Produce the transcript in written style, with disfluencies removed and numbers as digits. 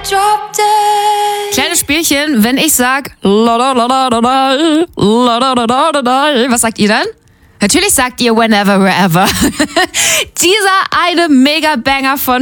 Kleines Spielchen, wenn ich sag was sagt ihr dann? Natürlich sagt ihr Whenever, Wherever. Dieser eine Mega-Banger von